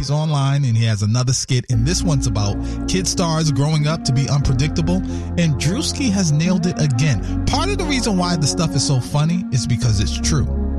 He's online and he has another skit, and this one's about kid stars growing up to be unpredictable, and Drewski has nailed it again. Part of the reason why the stuff is so funny is because it's true.